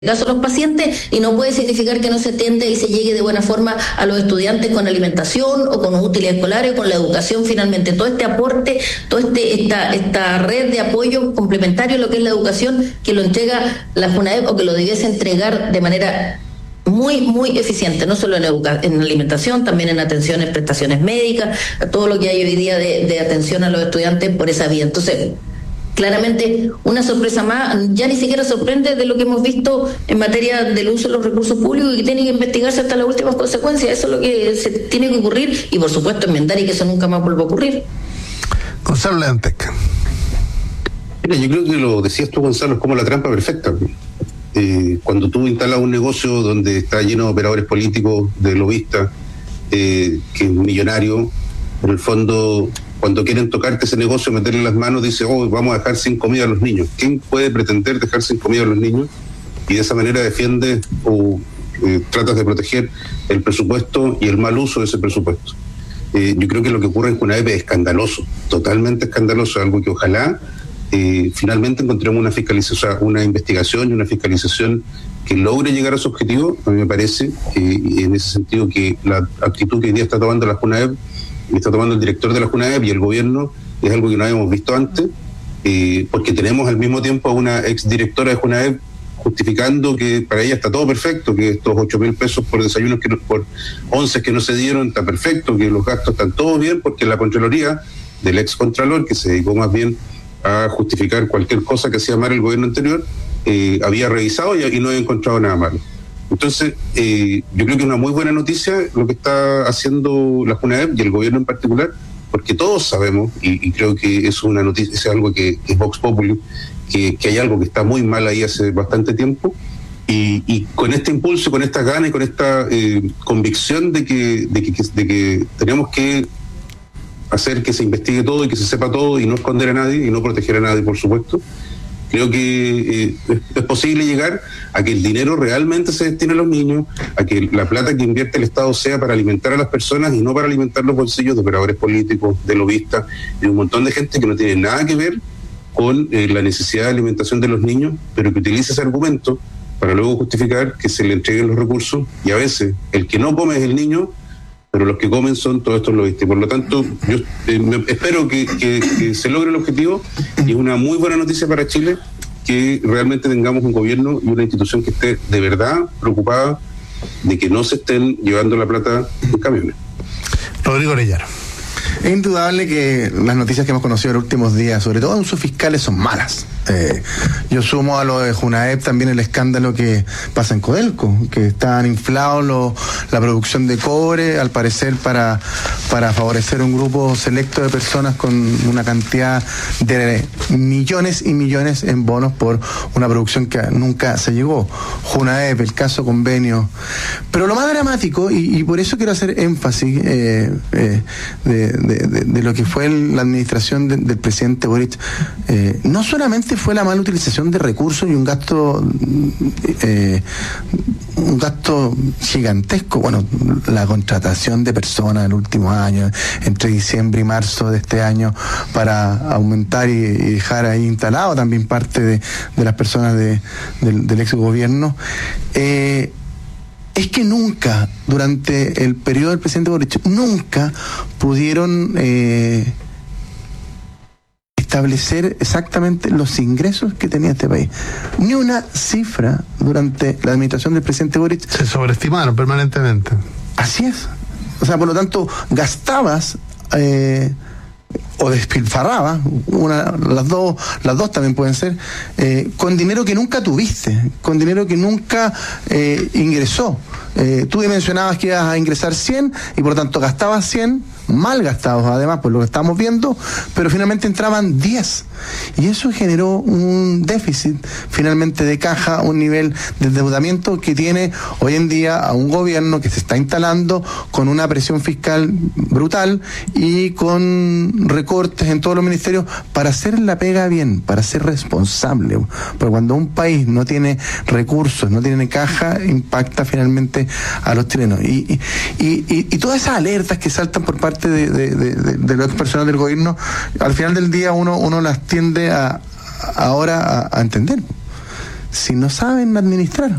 caso los pacientes, y no puede significar que no se atiende y se llegue de buena forma a los estudiantes con alimentación o con los útiles escolares, con la educación finalmente. Todo este aporte, esta red de apoyo complementario a lo que es la educación, que lo entrega la FUNAEP o que lo debiese entregar de manera muy eficiente, no solo en alimentación, también en atenciones, prestaciones médicas, todo lo que hay hoy día de atención a los estudiantes por esa vía. Entonces, claramente una sorpresa más, ya ni siquiera sorprende de lo que hemos visto en materia del uso de los recursos públicos y que tiene que investigarse hasta las últimas consecuencias. Eso es lo que se tiene que ocurrir y por supuesto enmendar y que eso nunca más vuelva a ocurrir. Gonzalo Leantec. Mira, yo creo que lo decías tú, Gonzalo, es como la trampa perfecta. Cuando tú instalas un negocio donde está lleno de operadores políticos, de lobistas, que es millonario, en el fondo, cuando quieren tocarte ese negocio, meterle las manos, dice, vamos a dejar sin comida a los niños. ¿Quién puede pretender dejar sin comida a los niños? Y de esa manera defiende o tratas de proteger el presupuesto y el mal uso de ese presupuesto. Yo creo que lo que ocurre en CONADEP es escandaloso, totalmente escandaloso, algo que ojalá finalmente encontremos una fiscalización, una investigación y una fiscalización que logre llegar a su objetivo. A mí me parece, en ese sentido, que la actitud que hoy día está tomando la CONADEP, está tomando el director de la CONADEP y el gobierno, es algo que no habíamos visto antes, porque tenemos al mismo tiempo a una exdirectora de CONADEP justificando que para ella está todo perfecto, que estos 8.000 pesos por desayunos, por 11 que no se dieron, está perfecto, que los gastos están todos bien, porque la Contraloría del ex Contralor, que se dedicó más bien a justificar cualquier cosa que hacía mal el gobierno anterior, había revisado y no había encontrado nada malo. Entonces, yo creo que es una muy buena noticia lo que está haciendo la CONADEP y el gobierno en particular, porque todos sabemos, y creo que es una noticia, es algo que es Vox Populi, que hay algo que está muy mal ahí hace bastante tiempo, y con este impulso, con esta gana y con esta convicción de que tenemos que hacer que se investigue todo y que se sepa todo y no esconder a nadie y no proteger a nadie, por supuesto. Creo que es posible llegar a que el dinero realmente se destine a los niños, a que la plata que invierte el Estado sea para alimentar a las personas y no para alimentar los bolsillos de operadores políticos, de lobistas y un montón de gente que no tiene nada que ver con la necesidad de alimentación de los niños, pero que utiliza ese argumento para luego justificar que se le entreguen los recursos, y a veces el que no come es el niño, pero los que comen son todos estos lobistas. Por lo tanto, yo espero que se logre el objetivo, y es una muy buena noticia para Chile que realmente tengamos un gobierno y una institución que esté de verdad preocupada de que no se estén llevando la plata en camiones. Rodrigo Orellana. Es indudable que las noticias que hemos conocido en los últimos días, sobre todo en sus fiscales, son malas. Yo sumo a lo de CONADEP también el escándalo que pasa en Codelco, que están inflados la producción de cobre, al parecer para favorecer un grupo selecto de personas con una cantidad de millones y millones en bonos por una producción que nunca se llegó. CONADEP, el caso convenio. Pero lo más dramático, y por eso quiero hacer énfasis de lo que fue la administración del presidente Boric, no solamente fue la mala utilización de recursos y un gasto gigantesco. Bueno, la contratación de personas en el último año, entre diciembre y marzo de este año, para aumentar y dejar ahí instalado también parte de las personas del ex gobierno. Es que nunca, durante el periodo del presidente Boric, nunca pudieron establecer exactamente los ingresos que tenía este país. Ni una cifra durante la administración del presidente Boric. Se sobreestimaron permanentemente. Así es. O sea, por lo tanto, gastabas o despilfarrabas, las dos también pueden ser, con dinero que nunca tuviste, con dinero que nunca ingresó. Tú mencionabas que ibas a ingresar 100 y por lo tanto gastabas 100, mal gastados además, por lo que estamos viendo, pero finalmente entraban 10. Y eso generó un déficit finalmente de caja, un nivel de endeudamiento que tiene hoy en día a un gobierno que se está instalando con una presión fiscal brutal y con recortes en todos los ministerios para hacer la pega bien, para ser responsable. Porque cuando un país no tiene recursos, no tiene caja, impacta finalmente a los chilenos. Y todas esas alertas que saltan por parte de los personas del gobierno, al final del día uno las tiende ahora a entender. si no saben administrar.